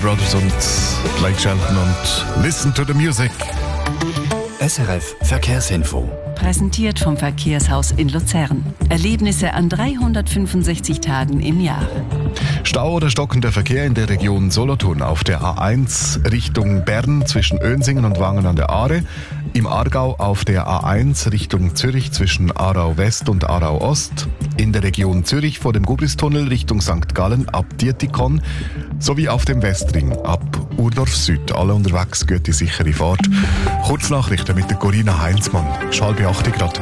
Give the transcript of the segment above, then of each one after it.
Brothers und Blake Shelton und Listen to the Music. SRF Verkehrsinfo. Präsentiert vom Verkehrshaus in Luzern. Erlebnisse an 365 Tagen im Jahr. Stau oder stockender Verkehr in der Region Solothurn auf der A1 Richtung Bern zwischen Önsingen und Wangen an der Aare. Im Aargau auf der A1 Richtung Zürich zwischen Aarau West und Aarau Ost. In der Region Zürich vor dem Gubristunnel Richtung St. Gallen ab Dietikon. Sowie auf dem Westring ab Urdorf Süd. Alle unterwegs, gute sichere Fahrt. Kurznachrichten mit der Corinna Heinzmann. Schalbe 8 Grad.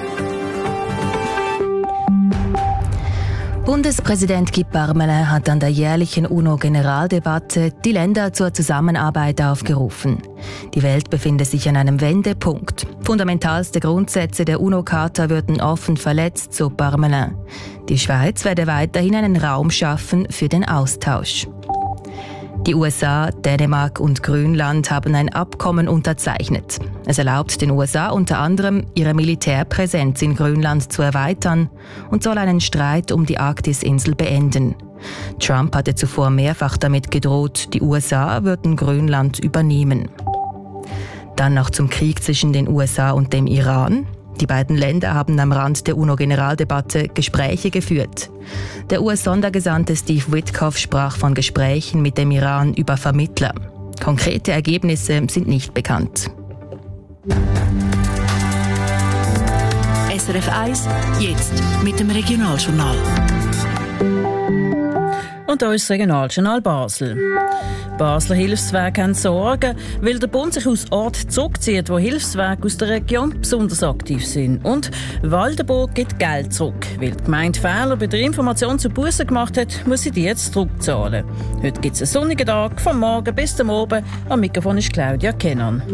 Bundespräsident Guy Parmelin hat an der jährlichen UNO-Generaldebatte die Länder zur Zusammenarbeit aufgerufen. Die Welt befinde sich an einem Wendepunkt. Fundamentalste Grundsätze der UNO-Charta würden offen verletzt, so Parmelin. Die Schweiz werde weiterhin einen Raum schaffen für den Austausch. Die USA, Dänemark und Grönland haben ein Abkommen unterzeichnet. Es erlaubt den USA unter anderem, ihre Militärpräsenz in Grönland zu erweitern und soll einen Streit um die Arktisinsel beenden. Trump hatte zuvor mehrfach damit gedroht, die USA würden Grönland übernehmen. Dann noch zum Krieg zwischen den USA und dem Iran. Die beiden Länder haben am Rand der UNO-Generaldebatte Gespräche geführt. Der US-Sondergesandte Steve Witkoff sprach von Gesprächen mit dem Iran über Vermittler. Konkrete Ergebnisse sind nicht bekannt. SRF 1, jetzt mit dem Regionaljournal. Und da ist das Regionaljournal Basel. Basler Hilfswerke haben Sorgen, weil der Bund sich aus Orten zurückzieht, wo Hilfswerke aus der Region besonders aktiv sind. Und Waldenburg gibt Geld zurück. Weil die Gemeinde Fehler bei der Information zu Bussen gemacht hat, muss sie die jetzt zurückzahlen. Heute gibt es einen sonnigen Tag, vom Morgen bis zum Abend. Am Mikrofon ist Claudia Kennan.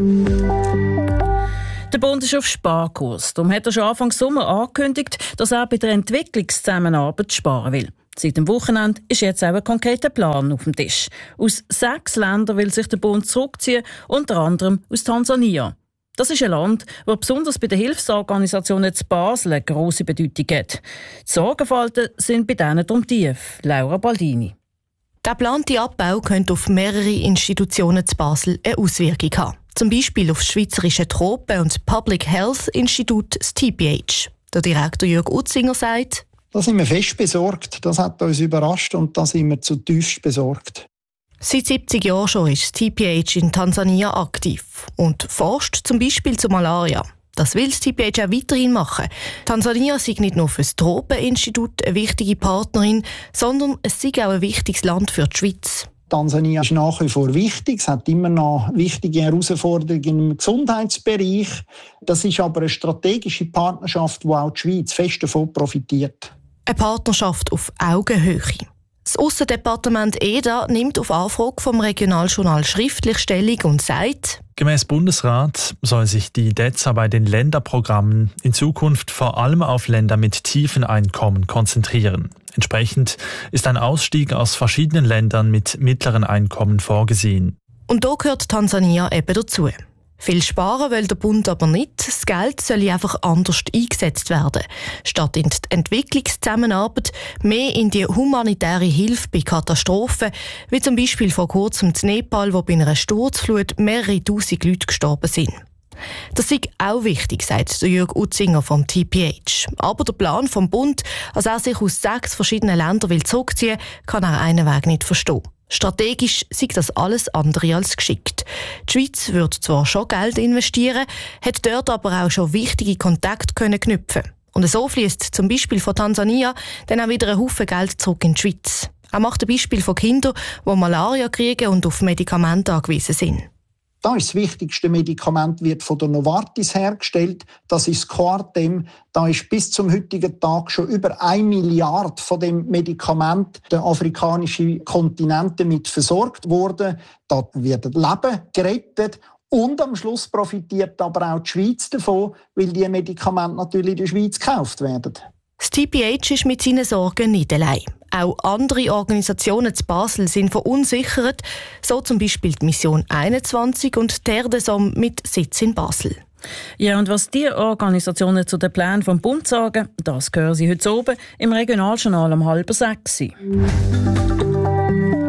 Der Bund ist auf Sparkurs. Darum hat er schon Anfang Sommer angekündigt, dass er bei der Entwicklungszusammenarbeit sparen will. Seit dem Wochenende ist jetzt auch ein konkreter Plan auf dem Tisch. Aus 6 Ländern will sich der Bund zurückziehen, unter anderem aus Tansania. Das ist ein Land, das besonders bei den Hilfsorganisationen zu Basel eine grosse Bedeutung hat. Die Sorgenfalten sind bei denen drum tief. Laura Baldini. Der geplante Abbau könnte auf mehrere Institutionen zu Basel eine Auswirkung haben. Zum Beispiel auf das Schweizerische Tropen- und Public Health Institut, das TPH. Der Direktor Jürg Utzinger sagt: Da sind wir fest besorgt. Das hat uns überrascht und da sind wir zutiefst besorgt. Seit 70 Jahren schon ist das TPH in Tansania aktiv und forscht zum Beispiel zu Malaria. Das will das TPH auch weiterhin machen. Tansania sei nicht nur für das Tropeninstitut eine wichtige Partnerin, sondern es sei auch ein wichtiges Land für die Schweiz. Tansania ist nach wie vor wichtig. Es hat immer noch wichtige Herausforderungen im Gesundheitsbereich. Das ist aber eine strategische Partnerschaft, wo auch die Schweiz fest davon profitiert. Eine Partnerschaft auf Augenhöhe. Das Aussendepartement EDA nimmt auf Anfrage vom Regionaljournal schriftlich Stellung und sagt: Gemäss Bundesrat soll sich die DEZA bei den Länderprogrammen in Zukunft vor allem auf Länder mit tiefen Einkommen konzentrieren. Entsprechend ist ein Ausstieg aus verschiedenen Ländern mit mittleren Einkommen vorgesehen. Und da gehört Tansania eben dazu. Viel sparen will der Bund aber nicht. Das Geld soll einfach anders eingesetzt werden. Statt in die Entwicklungszusammenarbeit mehr in die humanitäre Hilfe bei Katastrophen, wie zum Beispiel vor kurzem in Nepal, wo bei einer Sturzflut mehrere tausend Leute gestorben sind. Das ist auch wichtig, sagt der Jürg Utzinger vom TPH. Aber der Plan vom Bund, als er sich aus 6 verschiedenen Ländern zurückziehen will, kann er einen Weg nicht verstehen. Strategisch sei das alles andere als geschickt. Die Schweiz würde zwar schon Geld investieren, hat dort aber auch schon wichtige Kontakte knüpfen. Und so fließt zum Beispiel von Tansania dann auch wieder ein Haufen Geld zurück in die Schweiz. Er macht ein Beispiel von Kindern, die Malaria kriegen und auf Medikamente angewiesen sind. Da ist das wichtigste Medikament, wird von der Novartis hergestellt. Das ist Coartem. Da ist bis zum heutigen Tag schon über 1 Milliarde von dem Medikament der afrikanischen Kontinente mit versorgt worden. Da wird Leben gerettet. Und am Schluss profitiert aber auch die Schweiz davon, weil diese Medikamente natürlich in der Schweiz gekauft werden. Das TPH ist mit seinen Sorgen nicht allein. Auch andere Organisationen zu Basel sind verunsichert, so zum Beispiel die Mission 21 und Terdesom mit Sitz in Basel. Ja, und was die Organisationen zu den Plänen vom Bund sagen, das hören Sie heute oben im Regionaljournal um 5:30. Die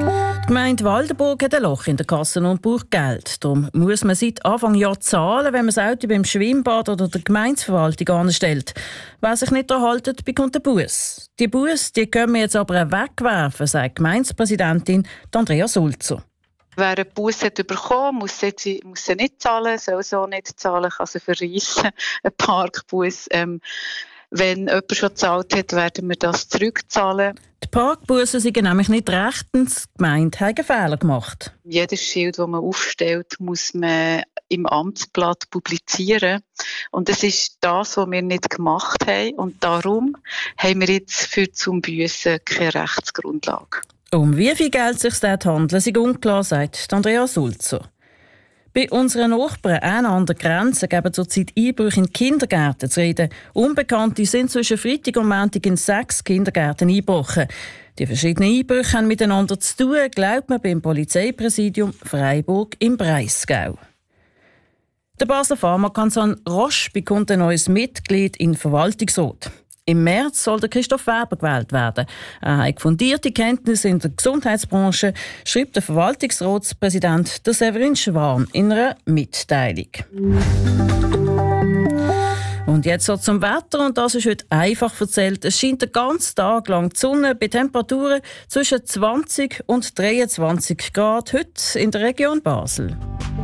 Gemeinde Waldenburg hat ein Loch in der Kasse und braucht Geld. Darum muss man seit Anfang Jahr zahlen, wenn man das Auto beim Schwimmbad oder der Gemeindeverwaltung anstellt. Wer sich nicht daran hält, bekommt einen Buss. Die Buss, die können wir jetzt aber wegwerfen, sagt Gemeindepräsidentin Andrea Sulzer. Wer einen Buss bekommen hat, muss sie nicht zahlen, soll so nicht zahlen, kann sie verreissen, einen Parkbus. Wenn jemand schon gezahlt hat, werden wir das zurückzahlen. Die Parkbussen sind nämlich nicht rechtens. Die Gemeinde hat einen Fehler gemacht. Jedes Schild, das man aufstellt, muss man im Amtsblatt publizieren. Und das ist das, was wir nicht gemacht haben. Und darum haben wir jetzt für zum Büssen keine Rechtsgrundlage. Um wie viel Geld es sich dort handelt, ist unklar, sagt Andrea Sulzer. Bei unseren Nachbarn an der Grenze geben zurzeit Einbrüche in Kindergärten zu reden. Unbekannte sind zwischen Freitag und Montag in 6 Kindergärten eingebrochen. Die verschiedenen Einbrüche haben miteinander zu tun, glaubt man beim Polizeipräsidium Freiburg im Breisgau. Der Basler Pharmakonzern Roche bekommt ein neues Mitglied in den Verwaltungsrat. Im März soll der Christoph Weber gewählt werden. Er hat fundierte Kenntnisse in der Gesundheitsbranche, schreibt der Verwaltungsratspräsident Severin Schwan in einer Mitteilung. Und jetzt so zum Wetter, und das ist heute einfach erzählt. Es scheint den ganzen Tag lang die Sonne bei Temperaturen zwischen 20 und 23 Grad heute in der Region Basel.